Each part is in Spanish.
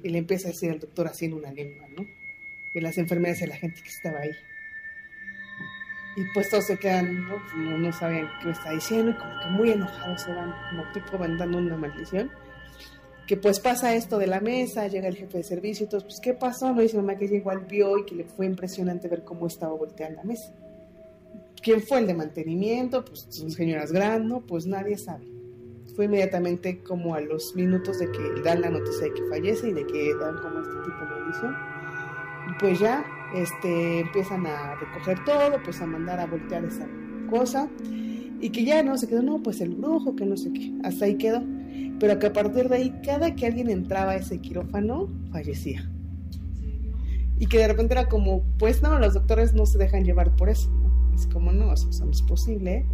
y le empieza a decir al doctor así en una lengua, ¿no? De las enfermeras y la gente que estaba ahí. Y pues todos se quedan, ¿no? No saben qué me está diciendo, y como que muy enojados se van, como tipo mandando una maldición. Que pues pasa esto de la mesa, llega el jefe de servicio y todos, pues ¿qué pasó? No dice mamá que ella igual vio y que le fue impresionante ver cómo estaba volteando la mesa. ¿Quién fue el de mantenimiento? Pues son señoras grandes, ¿no? Pues nadie sabe. Fue inmediatamente como a los minutos de que dan la noticia de que fallece y de que dan como este tipo de maldición. Y pues ya empiezan a recoger todo, pues a mandar a voltear esa cosa. Y que ya no se quedó, no, pues el brujo, que no sé qué. Hasta ahí quedó. Pero que a partir de ahí, cada que alguien entraba a ese quirófano, fallecía. Y que de repente era como, pues no, los doctores no se dejan llevar por eso, ¿no? Es como, no, eso no es posible.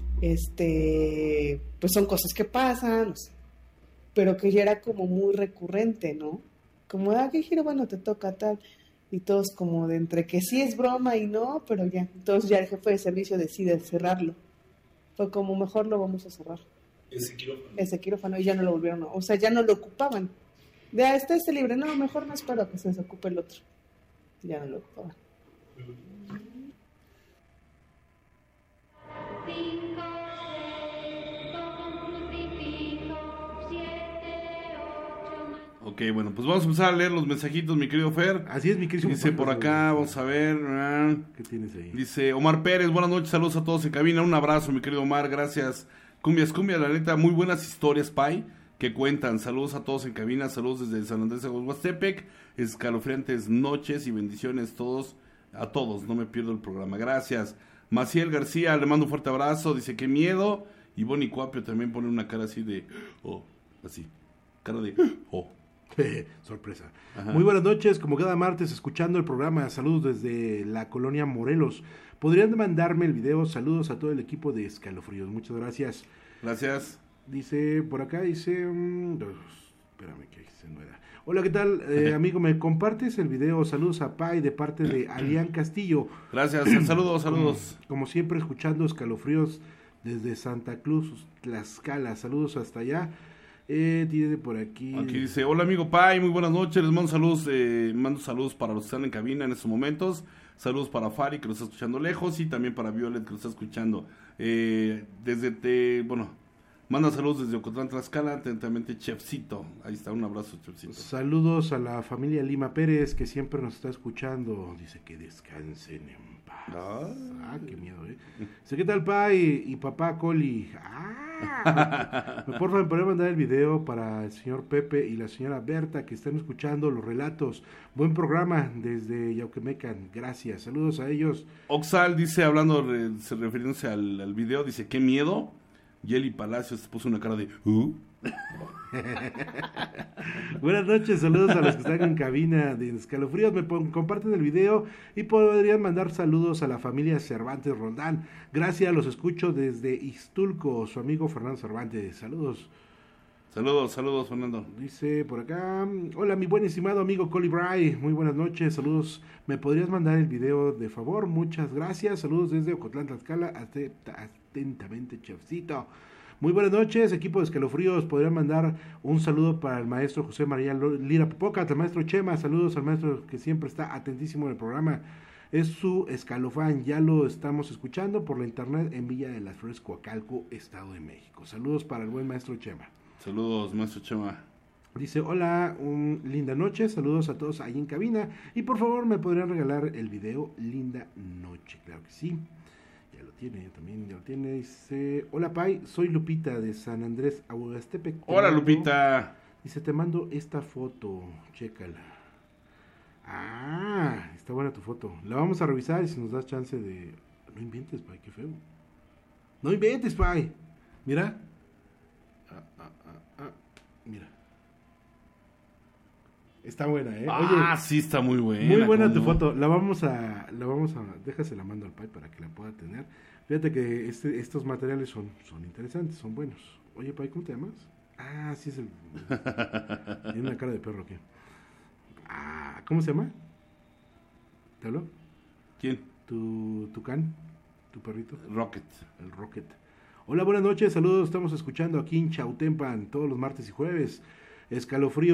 Pues son cosas que pasan, pero que ya era como muy recurrente, ¿no? Como, ¿qué giro? Bueno, te toca tal. Y todos como de entre que sí es broma y no, pero ya. Entonces ya el jefe de servicio decide cerrarlo. Fue como, mejor lo vamos a cerrar. Ese quirófano, y ya no lo volvieron, o sea, ya no lo ocupaban. De está libre, no, mejor no espero que se desocupe el otro. Ya no lo ocupaban. Ok, bueno, pues vamos a empezar a leer los mensajitos, mi querido Fer. Así es, mi querido. Dice por acá, vamos a ver. ¿Qué tienes ahí? Dice Omar Pérez, buenas noches, saludos a todos en cabina. Un abrazo, mi querido Omar, gracias. Cumbias, la neta, muy buenas historias, Pai, que cuentan. Saludos a todos en cabina, saludos desde San Andrés de Huastepec. Escalofriantes noches y bendiciones a todos, no me pierdo el programa, gracias. Maciel García, le mando un fuerte abrazo, dice qué miedo. Y Bonnie Cuapio también pone una cara así de, así, cara de, sorpresa. Ajá. Muy buenas noches, como cada martes escuchando el programa, saludos desde la colonia Morelos. ¿Podrían mandarme el video? Saludos a todo el equipo de Escalofríos, muchas gracias. Gracias. Dice, por acá dice, espérame que se no era. Hola, ¿qué tal? Amigo, ¿me compartes el video? Saludos a Pai de parte de Alián Castillo. Gracias, saludos. Como siempre, escuchando Escalofríos desde Santa Cruz, Tlaxcala. Saludos hasta allá. Tiene por aquí. Aquí dice, hola amigo Pai, muy buenas noches, les mando saludos para los que están en cabina en estos momentos, saludos para Fari que lo está escuchando lejos y también para Violet que lo está escuchando manda saludos desde Ocotlán, Tlaxcala, atentamente Chefcito, ahí está, un abrazo Chefcito. Saludos a la familia Lima Pérez que siempre nos está escuchando, dice que descansen en paz. Qué miedo, Dice, ¿qué tal Pai y papá Coli? Por favor, ¿podría mandar el video para el señor Pepe y la señora Berta que están escuchando los relatos? Buen programa desde Yauquemecan, gracias, saludos a ellos. Oxal dice, refiriéndose al video, dice, ¿qué miedo? Yeli Palacios puso una cara de Buenas noches, saludos a los que están en cabina de Escalofríos. Me comparten el video y podrían mandar saludos a la familia Cervantes Roldán. Gracias, los escucho desde Ixtulco, su amigo Fernando Cervantes. Saludos. Saludos Fernando. Dice por acá, hola mi buen estimado amigo Colibray, muy buenas noches, saludos. ¿Me podrías mandar el video de favor? Muchas gracias, saludos desde Ocotlán, Tlaxcala, atentamente Chefcito. Muy buenas noches, equipo de Escalofríos. Podrían mandar un saludo para el maestro José María Lira Popocat, al maestro Chema. Saludos al maestro que siempre está atentísimo en el programa. Es su escalofán, ya lo estamos escuchando por la internet en Villa de las Flores, Coacalco, Estado de México. Saludos para el buen maestro Chema. Saludos, maestro Chema. Dice, hola, linda noche, saludos a todos ahí en cabina. Y por favor, ¿me podrían regalar el video Linda Noche? Claro que sí. Ya lo tiene. Dice, hola Pai, soy Lupita de San Andrés, Huastepec. Hola Lupita. Dice, te mando esta foto, chécala. Está buena tu foto. La vamos a revisar y si nos das chance de... No inventes, Pai, qué feo. No inventes, Pai. Mira. Mira. Está buena, Oye, sí está muy buena. Muy buena tu foto. La vamos a, déjase la mando al Pai para que la pueda tener. Fíjate que estos materiales son interesantes, son buenos. Oye, Pai, ¿cómo te llamas? Sí es el... Tiene una cara de perro aquí. ¿Cómo se llama? ¿Te habló? ¿Quién? Tu can, tu perrito. Rocket. El Rocket. Hola, buenas noches, saludos, estamos escuchando aquí en Chautempan todos los martes y jueves. Escalofrío